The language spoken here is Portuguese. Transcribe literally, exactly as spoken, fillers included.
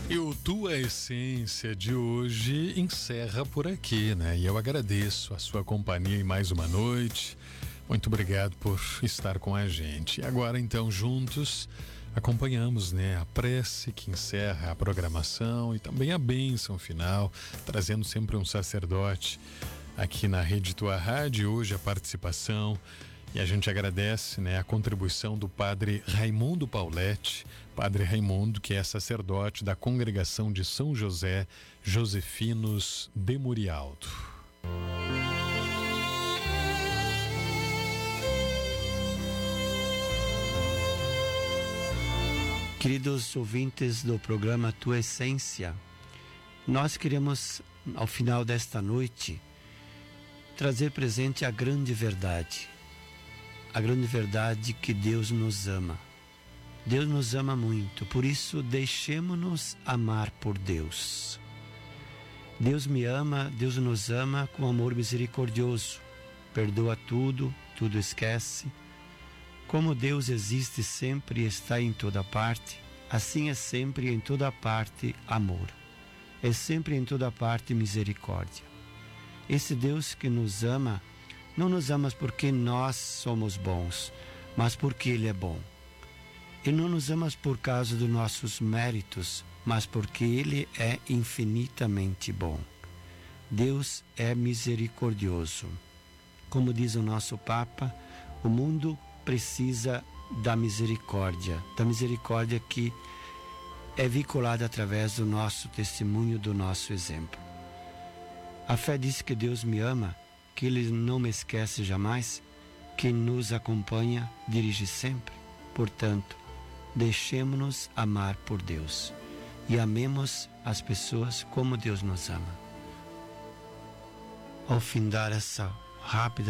E o Tua Essência de hoje encerra por aqui, né? E eu agradeço a sua companhia em mais uma noite. Muito obrigado por estar com a gente. E agora, então, juntos, acompanhamos, né, a prece que encerra a programação e também a bênção final, trazendo sempre um sacerdote aqui na Rede Tua Rádio. Hoje a participação, e a gente agradece, né, a contribuição do padre Raimundo Pauletti, padre Raimundo, que é sacerdote da congregação de São José Josefinos de Murialdo. Queridos ouvintes do programa Tua Essência, nós queremos, ao final desta noite, trazer presente a grande verdade. A grande verdade que Deus nos ama. Deus nos ama muito, por isso deixemo-nos amar por Deus. Deus me ama, Deus nos ama com amor misericordioso. Perdoa tudo, tudo esquece. Como Deus existe sempre e está em toda parte, assim é sempre e em toda parte amor. É sempre em toda parte misericórdia. Esse Deus que nos ama, não nos ama porque nós somos bons, mas porque Ele é bom. Ele não nos ama por causa dos nossos méritos, mas porque Ele é infinitamente bom. Deus é misericordioso. Como diz o nosso Papa, o mundo precisa da misericórdia, da misericórdia que é vinculada através do nosso testemunho, do nosso exemplo. A fé diz que Deus me ama, que Ele não me esquece jamais, que nos acompanha, dirige sempre. Portanto, deixemo-nos amar por Deus e amemos as pessoas como Deus nos ama. Ao findar essa rápida